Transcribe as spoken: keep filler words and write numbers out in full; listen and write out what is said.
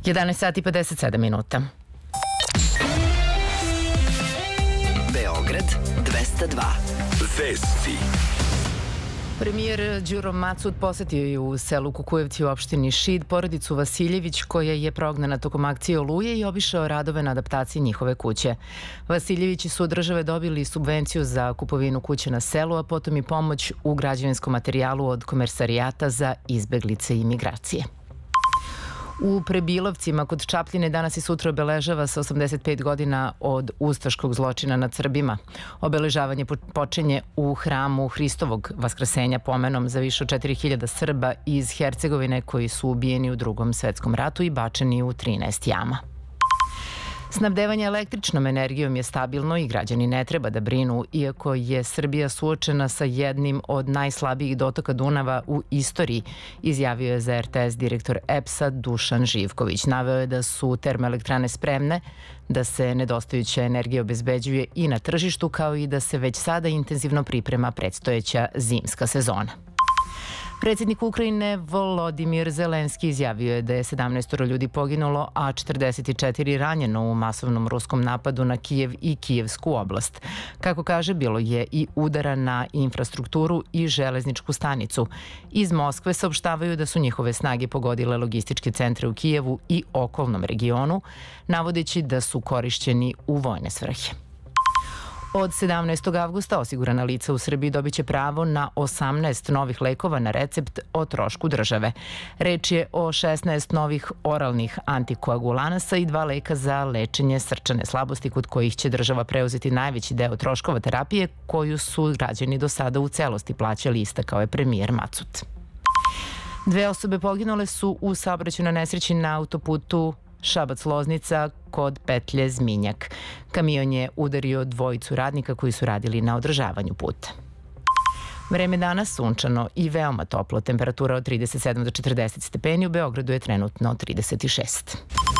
jedanaest sati i pedeset sedam minuta. Beograd dvesta dva. Vesti. Premijer Đuro Macud posetio je u selu Kukujevci u opštini Šid porodicu Vasiljević koja je prognana tokom akcije Oluje i obišao radove na adaptaciji njihove kuće. Vasiljevići su od države dobili subvenciju za kupovinu kuće na selu, a potom i pomoć u građevinskom materijalu od Komersarijata za izbeglice i migracije. U Prebilovcima kod Čapljine danas i sutra obeležava se osamdeset pet godina od ustaškog zločina nad Srbima. Obeležavanje počinje u hramu Hristovog vaskrsenja pomenom za više od četiri hiljade Srba iz Hercegovine koji su ubijeni u Drugom svetskom ratu i bačeni u trinaest jama. Snabdevanje električnom energijom je stabilno i građani ne treba da brinu, iako je Srbija suočena sa jednim od najslabijih dotoka Dunava u istoriji, izjavio je za er te es direktor e pe es-a Dušan Živković. Naveo je da su termoelektrane spremne, da se nedostajuća energija obezbeđuje i na tržištu, kao i da se već sada intenzivno priprema predstojeća zimska sezona. Predsjednik Ukrajine Volodimir Zelenski izjavio je da je sedamnaest ljudi poginulo, a četrdeset četiri ranjeno u masovnom ruskom napadu na Kijev i Kijevsku oblast. Kako kaže, bilo je i udara na infrastrukturu i železničku stanicu. Iz Moskve saopštavaju da su njihove snage pogodile logističke centre u Kijevu i okolnom regionu, navodeći da su korišćeni u vojne svrhe. Od sedamnaestog avgusta osigurana lica u Srbiji dobit će pravo na osamnaest novih lekova na recept o trošku države. Reč je o šesnaest novih oralnih antikoagulanasa i dva leka za lečenje srčane slabosti kod kojih će država preuzeti najveći deo troškova terapije koju su građani do sada u celosti plaćali, istakao je premijer Macud. Dve osobe poginule su u saobraćajnoj nesreći na autoputu Šabac-Loznica kod petlje Zminjak. Kamion je udario dvojicu radnika koji su radili na održavanju puta. Vreme danas sunčano i veoma toplo. Temperatura od trideset sedam do četrdeset stepeni, u Beogradu je trenutno trideset šest.